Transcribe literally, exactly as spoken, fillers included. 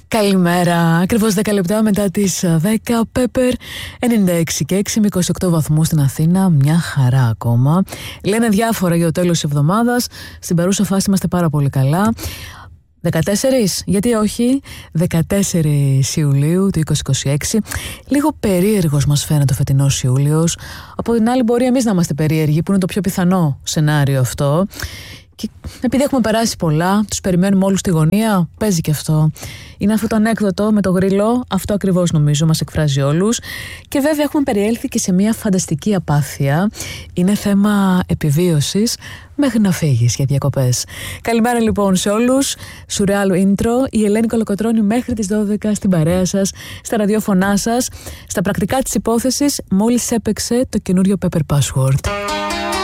Καλημέρα, ακριβώς δέκα λεπτά μετά τις δέκα. Πέπερ ενενήντα έξι και έξι με είκοσι οκτώ βαθμούς στην Αθήνα. Μια χαρά ακόμα. Λένε διάφορα για το τέλος της εβδομάδας. Στην παρούσα φάση είμαστε πάρα πολύ καλά. δεκατέσσερις, γιατί όχι, δεκατέσσερις Ιουλίου του είκοσι είκοσι έξι. Λίγο περίεργος μας φαίνεται ο φετινός Ιούλιος. Από την άλλη μπορεί εμείς να είμαστε περίεργοι, που είναι το πιο πιθανό σενάριο αυτό. Και επειδή έχουμε περάσει πολλά, τους περιμένουμε όλους στη γωνία, παίζει και αυτό. Είναι αυτό το ανέκδοτο με το γρίλο, αυτό ακριβώς νομίζω μας εκφράζει όλους. Και βέβαια έχουμε περιέλθει και σε μια φανταστική απάθεια. Είναι θέμα επιβίωσης μέχρι να φύγεις για διακοπές. Καλημέρα λοιπόν σε όλους. Σουρεάλ intro, η Ελένη Κολοκοτρώνη μέχρι τις δώδεκα στην παρέα σας, στα ραδιόφωνά σας. Στα πρακτικά της υπόθεσης, μόλις έπαιξε το καινούριο Pepper Password.